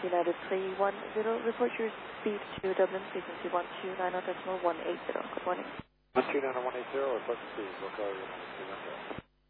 United 310, report your speed to Dublin, frequency 129.180. Good morning. 129.180, report speed, local United 310.